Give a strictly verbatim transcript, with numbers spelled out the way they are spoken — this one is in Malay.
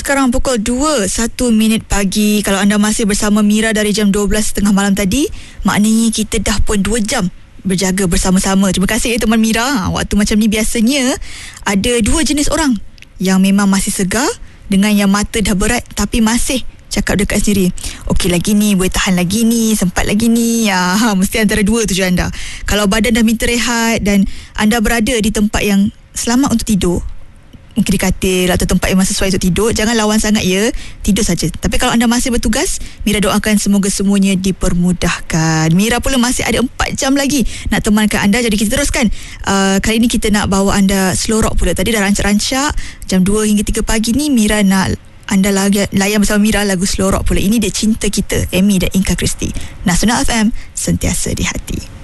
Sekarang pukul dua satu minit pagi. Kalau anda masih bersama Mira dari jam dua belas tiga puluh malam tadi, maknanya kita dah pun dua jam berjaga bersama-sama. Terima kasih ya teman Mira. Waktu macam ni biasanya ada dua jenis orang yang memang masih segar dengan yang mata dah berat tapi masih cakap dekat sendiri, okey lagi ni, boleh tahan lagi ni, sempat lagi ni. Ya, mesti antara dua tu je anda. Kalau badan dah minta rehat dan anda berada di tempat yang selamat untuk tidur, mungkin di katil atau tempat yang sesuai untuk tidur, jangan lawan sangat ya, tidur saja. Tapi kalau anda masih bertugas, Mira doakan semoga semuanya dipermudahkan. Mira pula masih ada empat jam lagi nak temankan anda. Jadi kita teruskan. uh, Kali ini kita nak bawa anda slow rock pula. Tadi dah rancak-rancak jam dua hingga tiga pagi ni Mira nak anda layan bersama Mira lagu slow rock pula. Ini dia Cinta Kita, Amy dan Inka Christie. Nasional F M, sentiasa di hati.